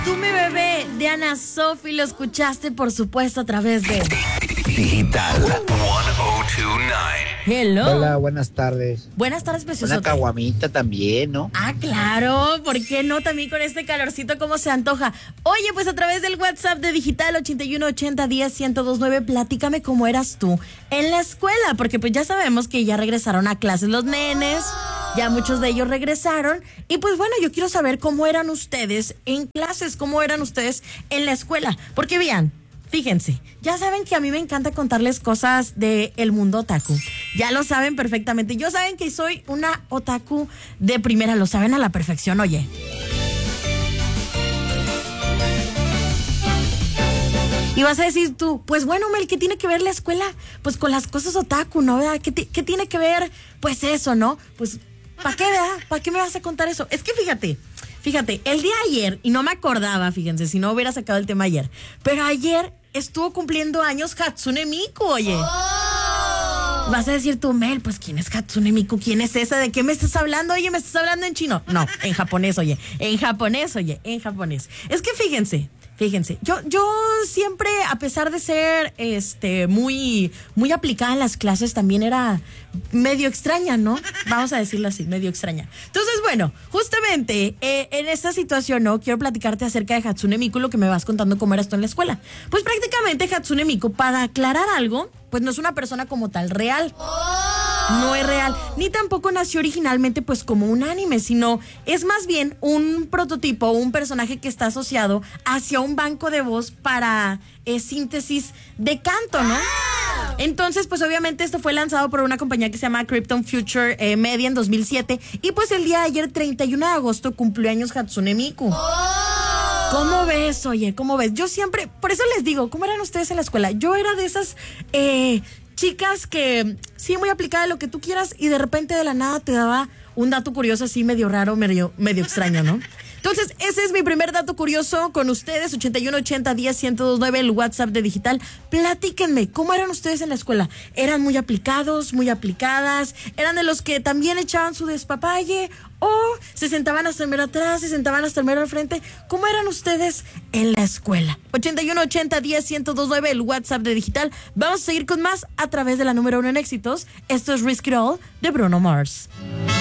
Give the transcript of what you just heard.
Tú, mi bebé, de Ana Sofi, lo escuchaste, por supuesto, a través de Digital 1029. Hello. Hola, buenas tardes. Buenas tardes, precioso. Una caguamita también, ¿no? Ah, claro, ¿por qué no? También con este calorcito, ¿cómo se antoja? Oye, pues a través del WhatsApp de Digital 8180101029, platícame cómo eras tú en la escuela, porque pues ya sabemos que ya regresaron a clases los nenes, ya muchos de ellos regresaron, y pues bueno, yo quiero saber cómo eran ustedes en clases, cómo eran ustedes en la escuela, porque vean, fíjense, ya saben que a mí me encanta contarles cosas del mundo otaku. Ya lo saben perfectamente. Yo saben que soy una otaku de primera, lo saben a la perfección, oye. Y vas a decir tú, pues bueno, Mel, ¿qué tiene que ver la escuela? Pues con las cosas otaku, ¿no? ¿Verdad? ¿Qué tiene que ver? Pues eso, ¿no? Pues, ¿para qué, verdad? ¿Para qué me vas a contar eso? Es que fíjate, el día de ayer, y no me acordaba, fíjense, si no hubiera sacado el tema ayer, pero ayer estuvo cumpliendo años Hatsune Miku, oye. Vas a decir tú, Mel, pues ¿quién es Hatsune Miku? ¿Quién es esa? ¿De qué me estás hablando? Oye, ¿me estás hablando en chino? No, en japonés, oye. En japonés. Es que fíjense, yo siempre, a pesar de ser muy aplicada en las clases, también era medio extraña, ¿no? Vamos a decirlo así, medio extraña. Entonces, bueno, justamente en esta situación, ¿no? Quiero platicarte acerca de Hatsune Miku, lo que me vas contando cómo eras tú en la escuela. Pues prácticamente Hatsune Miku, para aclarar algo, pues no es una persona como tal real. No es real, ni tampoco nació originalmente pues como un anime, sino es más bien un prototipo, un personaje que está asociado hacia un banco de voz para síntesis de canto, ¿no? Entonces, pues obviamente esto fue lanzado por una compañía que se llama Krypton Future Media en 2007 y pues el día de ayer, 31 de agosto, cumplió años Hatsune Miku. ¿Cómo ves, oye? ¿Cómo ves? Yo siempre, por eso les digo, ¿cómo eran ustedes en la escuela? Yo era de esas chicas que sí, muy aplicada lo que tú quieras y de repente de la nada te daba un dato curioso así medio raro, medio extraño, ¿no? Entonces, ese es mi primer dato curioso con ustedes, 8180101029, el WhatsApp de Digital. Platíquenme, ¿cómo eran ustedes en la escuela? ¿Eran muy aplicados, muy aplicadas? ¿Eran de los que también echaban su despapalle? ¿O se sentaban hasta el mero atrás, se sentaban hasta el mero al frente? ¿Cómo eran ustedes en la escuela? 8180101029, el WhatsApp de Digital. Vamos a seguir con más a través de la número 1 en éxitos. Esto es Risk It All de Bruno Mars.